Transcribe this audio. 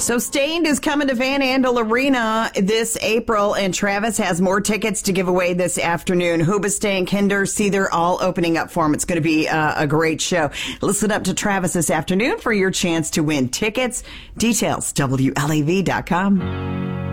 So Stained is coming to Van Andel Arena this April, and Travis has more tickets to give away this afternoon. Hoobastank, Kinder, see, they're all opening up for him. It's going to be a great show. Listen up to Travis this afternoon for your chance to win tickets. Details, WLAV.com.